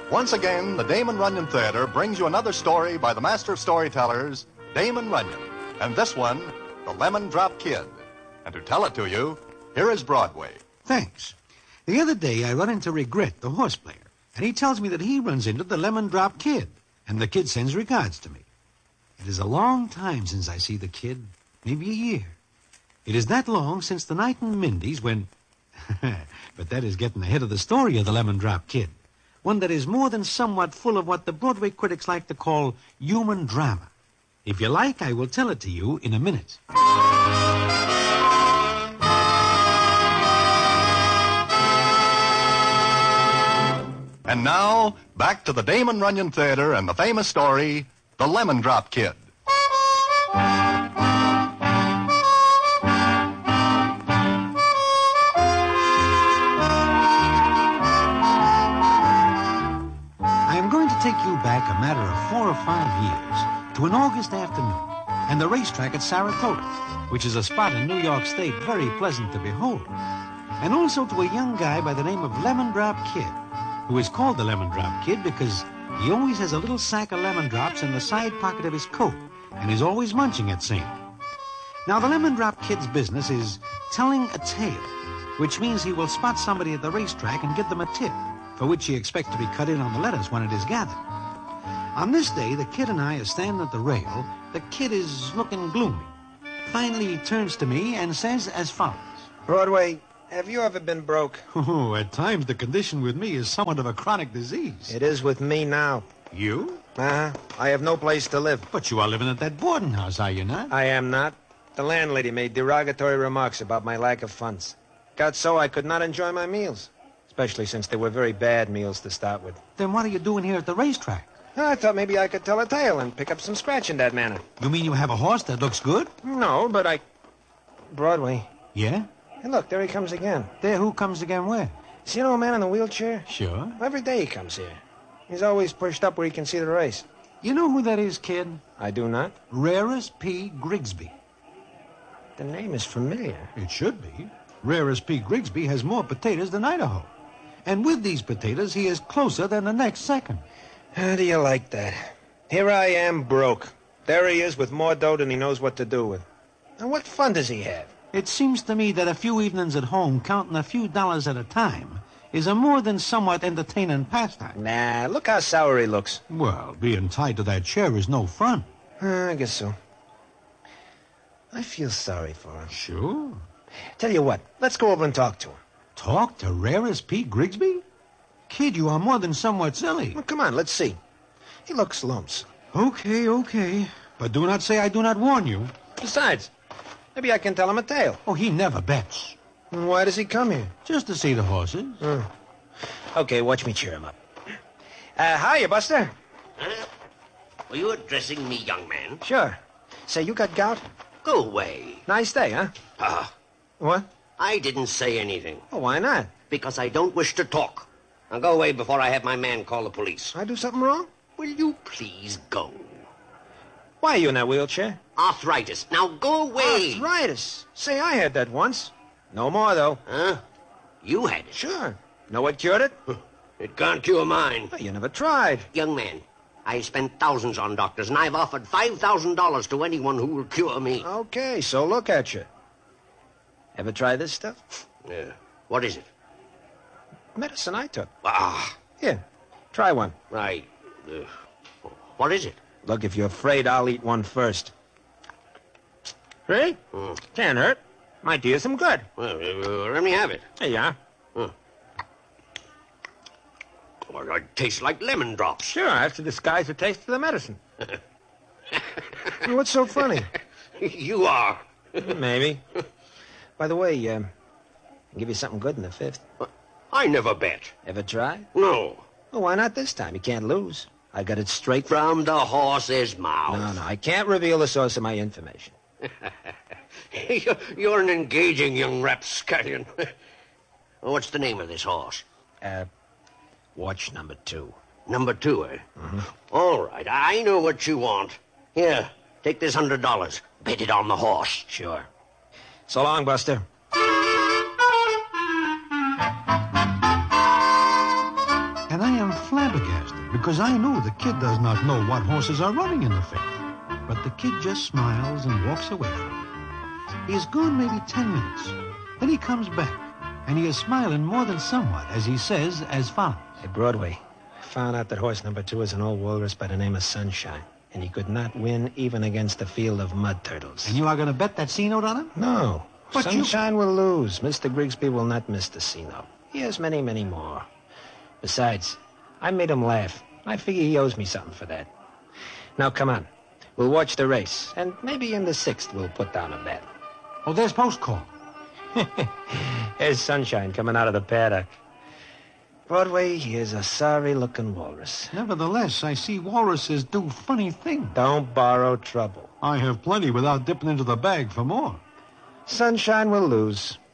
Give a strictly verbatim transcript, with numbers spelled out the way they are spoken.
Once again, the Damon Runyon Theater brings you another story by the master of storytellers, Damon Runyon. And this one, The Lemon Drop Kid. And to tell it to you, here is Broadway. Thanks. The other day, I run into Regret, the horse player, and he tells me that he runs into the Lemon Drop Kid, and the kid sends regards to me. It is a long time since I see the kid, maybe a year. It is that long since the night in Mindy's when... But that is getting ahead of the story of the Lemon Drop Kid. One that is more than somewhat full of what the Broadway critics like to call human drama. If you like, I will tell it to you in a minute. And now, back to the Damon Runyon Theater and the famous story, The Lemon Drop Kid. Take you back a matter of four or five years to an August afternoon and the racetrack at Saratoga, which is a spot in New York State very pleasant to behold, and also to a young guy by the name of Lemon Drop Kid, who is called the Lemon Drop Kid because he always has a little sack of lemon drops in the side pocket of his coat and is always munching at same. Now, the Lemon Drop Kid's business is telling a tale, which means he will spot somebody at the racetrack and give them a tip, for which he expects to be cut in on the letters when it is gathered. On this day, the kid and I are standing at the rail. The kid is looking gloomy. Finally, he turns to me and says as follows. Broadway, have you ever been broke? Oh, at times the condition with me is somewhat of a chronic disease. It is with me now. You? Uh-huh. I have no place to live. But you are living at that boarding house, are you not? I am not. The landlady made derogatory remarks about my lack of funds. Got so I could not enjoy my meals. Especially since they were very bad meals to start with. Then what are you doing here at the racetrack? I thought maybe I could tell a tale and pick up some scratch in that manner. You mean you have a horse that looks good? No, but I... Broadway. Yeah? Hey, look, there he comes again. There, who comes again where? See an old man in the wheelchair? Sure. Every day he comes here. He's always pushed up where he can see the race. You know who that is, kid? I do not. Rarest P. Grigsby. The name is familiar. It should be. Rarest P. Grigsby has more potatoes than Idaho. And with these potatoes, he is closer than the next second. How do you like that? Here I am, broke. There he is with more dough than he knows what to do with. And what fun does he have? It seems to me that a few evenings at home, counting a few dollars at a time, is a more than somewhat entertaining pastime. Nah, look how sour he looks. Well, being tied to that chair is no fun. Uh, I guess so. I feel sorry for him. Sure. Tell you what, let's go over and talk to him. Talk to Rarest Pete Grigsby? Kid, you are more than somewhat silly. Well, come on, let's see. He looks lumps. Okay, okay. But do not say I do not warn you. Besides, maybe I can tell him a tale. Oh, he never bets. And why does he come here? Just to see the horses. Uh. Okay, watch me cheer him up. Uh, hiya, Buster. Huh? Were you addressing me, young man? Sure. Say, you got gout? Go away. Nice day, huh? Ah. What? I didn't say anything. Oh, why not? Because I don't wish to talk. Now go away before I have my man call the police. I do something wrong? Will you please go? Why are you in that wheelchair? Arthritis. Now go away. Arthritis? Say, I had that once. No more, though. Huh? You had it? Sure. Know what cured it? It can't cure mine. Well, you never tried. Young man, I spent thousands on doctors, and I've offered five thousand dollars to anyone who will cure me. Okay, so look at you. Ever try this stuff? Yeah. What is it? Medicine I took. Ah. Here, try one. Right. Uh, what is it? Look, if you're afraid, I'll eat one first. Ready? Mm. Can't hurt. Might do you some good. Well, uh, let me have it. Here you are. Hmm. Well, it tastes like lemon drops. Sure, I have to disguise the taste of the medicine. What's so funny? You are. Maybe. By the way, um, I'll give you something good in the fifth. I never bet. Ever try? No. Well, why not this time? You can't lose. I got it straight from the horse's mouth. No, no, I can't reveal the source of my information. You're an engaging young rapscallion. What's the name of this horse? Uh, watch number two. Number two, eh? Mm-hmm. All right, I know what you want. Here, take this hundred dollars. Bet it on the horse. Sure. So long, Buster. And I am flattered flabbergasted because I know the kid does not know what horses are running in the fifth. But the kid just smiles and walks away from me. He is gone maybe ten minutes. Then he comes back, and he is smiling more than somewhat as he says as follows. Hey, Broadway, I found out that horse number two is an old walrus by the name of Sunshine, and he could not win even against a field of mud turtles. And you are going to bet that C-note on him? No. But Sunshine you... will lose. Mister Grigsby will not miss the C-note. He has many, many more. Besides, I made him laugh. I figure he owes me something for that. Now, come on. We'll watch the race, and maybe in the sixth we'll put down a bet. Oh, there's post call. There's Sunshine coming out of the paddock. Broadway, he is a sorry-looking walrus. Nevertheless, I see walruses do funny things. Don't borrow trouble. I have plenty without dipping into the bag for more. Sunshine will lose.